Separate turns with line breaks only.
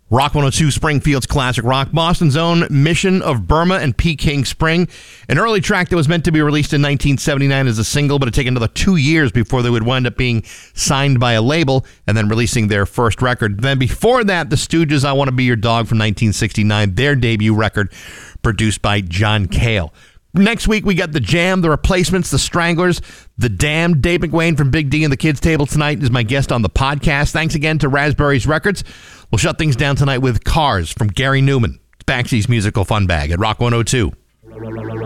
Rock 102 Springfield's classic rock, Boston's own Mission of Burma and Peking Spring, an early track that was meant to be released in 1979 as a single, but it took another 2 years before they would wind up being signed by a label and then releasing their first record. Then before that, the Stooges' I Want to Be Your Dog from 1969, their debut record, produced by John Cale. Next week, we got The Jam, The Replacements, The Stranglers, The Damned. Dave McWane from Big D and the Kids Table tonight is my guest on the podcast. Thanks again to Raspberries Records. We'll shut things down tonight with Cars from Gary Newman. It's Baxi's musical fun bag at Rock 102.